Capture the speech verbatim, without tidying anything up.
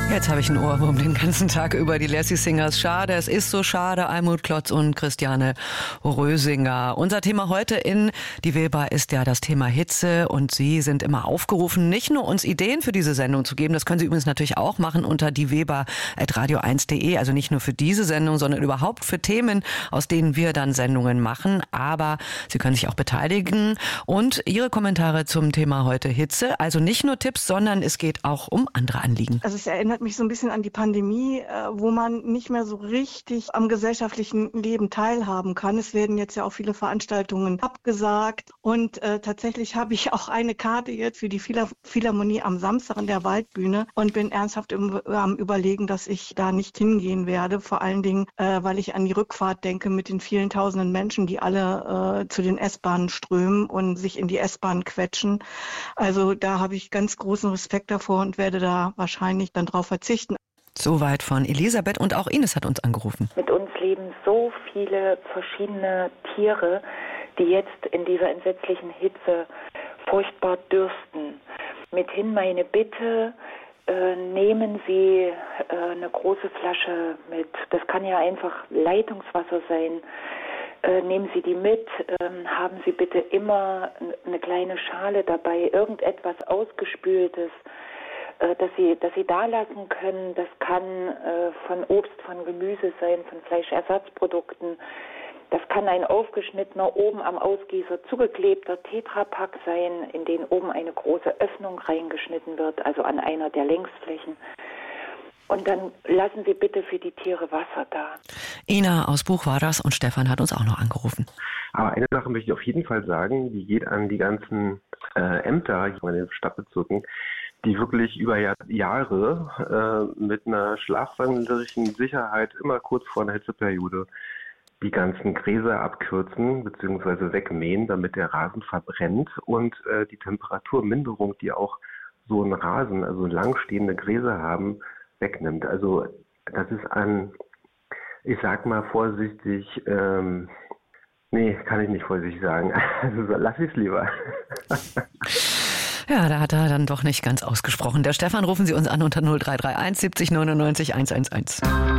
Jetzt habe ich einen Ohrwurm den ganzen Tag über die Lassie Singers. Schade, es ist so schade. Almut Klotz und Christiane Rösinger. Unser Thema heute in Die Weber ist ja das Thema Hitze. Und Sie sind immer aufgerufen, nicht nur uns Ideen für diese Sendung zu geben. Das können Sie übrigens natürlich auch machen unter dieweber at radio eins punkt de. Also nicht nur für diese Sendung, sondern überhaupt für Themen, aus denen wir dann Sendungen machen. Aber Sie können sich auch beteiligen. Und Ihre Kommentare zum Thema heute Hitze. Also nicht nur Tipps, sondern es geht auch um andere Anliegen. Also es erinnert mich so ein bisschen an die Pandemie, wo man nicht mehr so richtig am gesellschaftlichen Leben teilhaben kann. Es werden jetzt ja auch viele Veranstaltungen abgesagt und äh, tatsächlich habe ich auch eine Karte jetzt für die Phila- Philharmonie am Samstag in der Waldbühne und bin ernsthaft im, am Überlegen, dass ich da nicht hingehen werde. Vor allen Dingen, äh, weil ich an die Rückfahrt denke mit den vielen tausenden Menschen, die alle äh, zu den S-Bahnen strömen und sich in die S-Bahn quetschen. Also da habe ich ganz großen Respekt davor und werde da wahrscheinlich dann drauf verzichten. Soweit von Elisabeth und auch Ines hat uns angerufen. Mit uns leben so viele verschiedene Tiere, die jetzt in dieser entsetzlichen Hitze furchtbar dürsten. Mithin meine Bitte, äh, nehmen Sie äh, eine große Flasche mit. Das kann ja einfach Leitungswasser sein. Äh, nehmen Sie die mit. Ähm, haben Sie bitte immer eine kleine Schale dabei, irgendetwas Ausgespültes, dass sie, dass sie da lassen können. Das kann äh, von Obst, von Gemüse sein, von Fleischersatzprodukten. Das kann ein aufgeschnittener, oben am Ausgießer zugeklebter Tetrapack sein, in den oben eine große Öffnung reingeschnitten wird, also an einer der Längsflächen. Und dann lassen Sie bitte für die Tiere Wasser da. Ina aus Buch war das und Stefan hat uns auch noch angerufen. Aber eine Sache möchte ich auf jeden Fall sagen, die geht an die ganzen äh, Ämter in den Stadtbezirken, die wirklich über Jahr, Jahre äh, mit einer schlafwandlerischen Sicherheit immer kurz vor einer Hitzeperiode die ganzen Gräser abkürzen bzw. wegmähen, damit der Rasen verbrennt und äh, die Temperaturminderung, die auch so ein Rasen, also langstehende Gräser haben, wegnimmt. Also das ist ein, ich sag mal vorsichtig, ähm, nee, kann ich nicht vorsichtig sagen, also lass ich es lieber. Ja, da hat er dann doch nicht ganz ausgesprochen. Der Stefan, rufen Sie uns an unter null drei drei eins siebzig neunundneunzig hundertelf.